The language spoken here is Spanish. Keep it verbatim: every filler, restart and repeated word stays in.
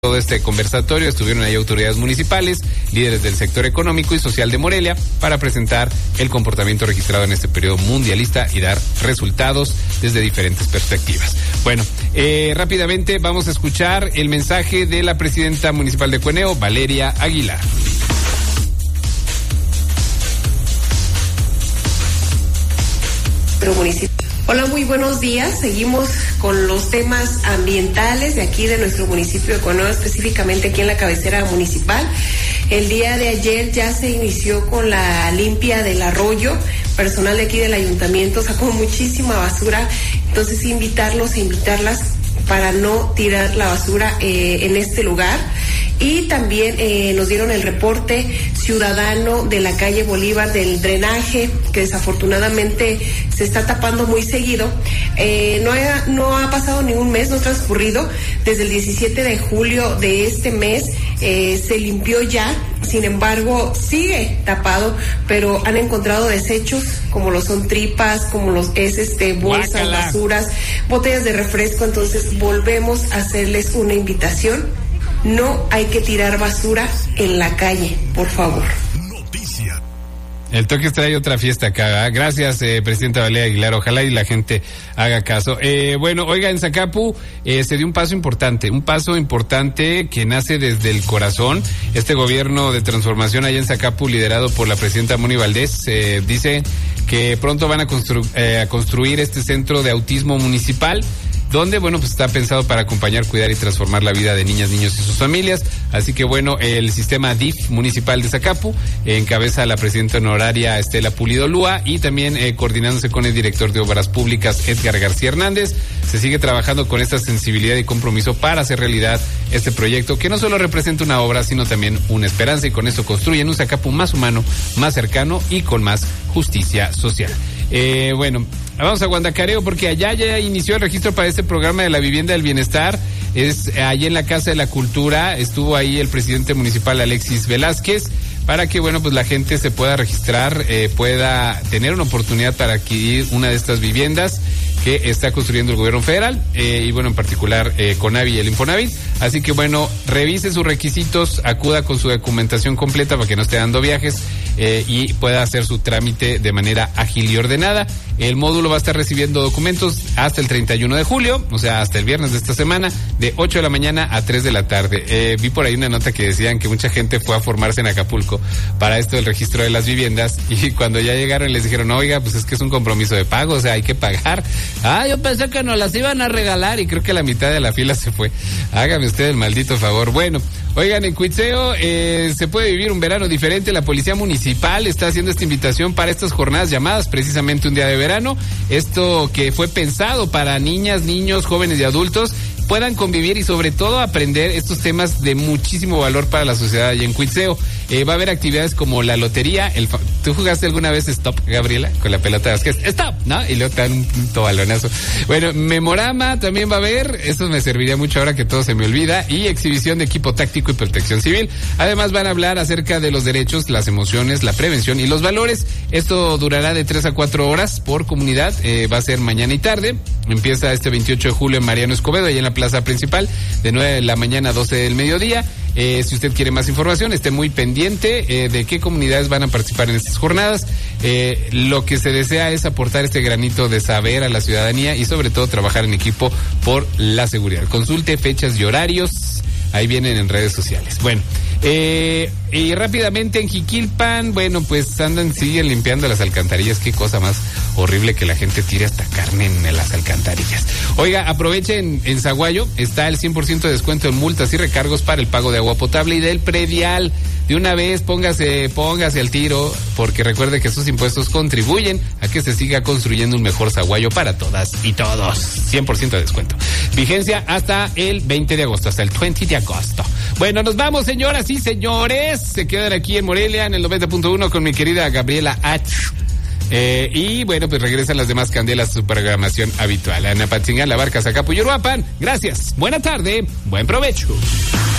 todo este conversatorio estuvieron ahí autoridades municipales, líderes del sector económico y social de Morelia para presentar el comportamiento registrado en este periodo mundialista y dar resultados desde diferentes perspectivas. Bueno, eh, rápidamente vamos a escuchar el mensaje de la presidenta municipal de Cueneo, Valeria Aguilar. Municipio. Hola, muy buenos días. Seguimos con los temas ambientales de aquí de nuestro municipio de Cueneo, específicamente aquí en la cabecera municipal. El día de ayer ya se inició con la limpia del arroyo. Personal de aquí del ayuntamiento sacó muchísima basura, entonces invitarlos e invitarlas para no tirar la basura eh, en este lugar. Y también eh, nos dieron el reporte ciudadano de la calle Bolívar del drenaje, que desafortunadamente se está tapando muy seguido. Eh, no, ha, no ha pasado ni un mes, no ha transcurrido. Desde el diecisiete de julio de este mes eh, se limpió ya, sin embargo sigue tapado, pero han encontrado desechos como lo son tripas, como los es este bolsas, Guácala. basuras, botellas de refresco. Entonces volvemos a hacerles una invitación. No hay que tirar basura en la calle, por favor. Noticia. El toque trae otra fiesta acá. ¿eh? Gracias, eh, presidenta Valeria Aguilar. Ojalá y la gente haga caso. Eh, bueno, oiga, en Zacapu eh, se dio un paso importante, un paso importante que nace desde el corazón. Este gobierno de transformación allá en Zacapu, liderado por la presidenta Moni Valdés, eh, dice que pronto van a, constru- eh, a construir este centro de autismo municipal, donde, bueno, pues está pensado para acompañar, cuidar y transformar la vida de niñas, niños y sus familias. Así que, bueno, el sistema D I F municipal de Zacapu eh, encabeza a la presidenta honoraria Estela Pulido Lúa y también eh, coordinándose con el director de Obras Públicas, Edgar García Hernández. Se sigue trabajando con esta sensibilidad y compromiso para hacer realidad este proyecto, que no solo representa una obra, sino también una esperanza, y con esto construyen un Zacapu más humano, más cercano y con más justicia social. Eh, bueno, vamos a Guandacareo porque allá ya inició el registro para este programa de la vivienda del bienestar. Es allí en la Casa de la Cultura. Estuvo ahí el presidente municipal Alexis Velázquez para que, bueno, pues la gente se pueda registrar, eh, pueda tener una oportunidad para adquirir una de estas viviendas que está construyendo el gobierno federal, eh, y bueno, en particular eh, Conavi y el Infonavit. Así que, bueno, revise sus requisitos, acuda con su documentación completa para que no esté dando viajes eh, y pueda hacer su trámite de manera ágil y ordenada. El módulo va a estar recibiendo documentos hasta el treinta y uno de julio, o sea, hasta el viernes de esta semana, de ocho de la mañana a tres de la tarde. Eh, vi por ahí una nota que decían que mucha gente fue a formarse en Acapulco para esto del registro de las viviendas, y cuando ya llegaron les dijeron, oiga, pues es que es un compromiso de pago, o sea, hay que pagar. Ah, yo pensé que nos las iban a regalar, y creo que la mitad de la fila se fue. Hágame usted el maldito favor. Bueno, oigan, en Cuitzeo eh, se puede vivir un verano diferente. La Policía Municipal está haciendo esta invitación para estas jornadas llamadas precisamente un día de verano. Esto que fue pensado para niñas, niños, jóvenes y adultos puedan convivir y sobre todo aprender estos temas de muchísimo valor para la sociedad allá en Cuitzeo. Eh, va a haber actividades como la lotería. El fa- ¿Tú jugaste alguna vez Stop, Gabriela? Con la pelota de basquet. ¡Stop! ¿No? Y luego te dan un punto balonazo. Bueno, Memorama también va a haber. Eso me serviría mucho ahora que todo se me olvida. Y exhibición de equipo táctico y protección civil. Además van a hablar acerca de los derechos, las emociones, la prevención y los valores. Esto durará de tres a cuatro horas por comunidad. Eh, va a ser mañana y tarde. Empieza este veintiocho de julio en Mariano Escobedo, allá en la plaza principal, de nueve de la mañana a doce del mediodía. Eh, si usted quiere más información, esté muy pendiente eh, de qué comunidades van a participar en estas jornadas. Eh, lo que se desea es aportar este granito de saber a la ciudadanía y sobre todo trabajar en equipo por la seguridad. Consulte fechas y horarios, ahí vienen en redes sociales. Bueno, eh, y rápidamente en Jiquilpan, bueno, pues andan, siguen limpiando las alcantarillas. Qué cosa más horrible que la gente tire hasta carne en las alcantarillas. Oiga, aprovechen, en Zaguayo está el cien por ciento de descuento en multas y recargos para el pago de agua potable y del predial. De una vez, póngase, póngase al tiro, porque recuerde que sus impuestos contribuyen a que se siga construyendo un mejor Zaguayo para todas y todos. cien por ciento de descuento. Vigencia hasta el veinte de agosto, hasta el veinte de agosto. Bueno, nos vamos, señoras y señores. Se quedan aquí en Morelia, en el noventa punto uno, con mi querida Gabriela H. Eh, y bueno, pues regresan las demás candelas a su programación habitual. Ana Patzingán, La Barca, Zacapu y Uruapan. Gracias, buena tarde, buen provecho.